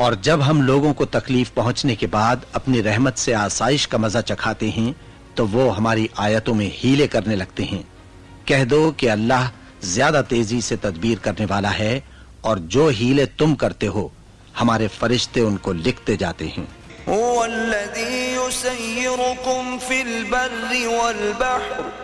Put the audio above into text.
और जब हम लोगों को तकलीफ पहुंचने के बाद अपनी रहमत से आसाइश का मजा चखाते हैं तो वो हमारी आयतों में हीले करने लगते हैं। कह दो कि अल्लाह ज्यादा तेजी से तदबीर करने वाला है और जो हीले तुम करते हो हमारे फरिश्ते उनको लिखते जाते हैं। हुवल्लज़ी युसय्यिरुकुम फिल बर्रि वल बहर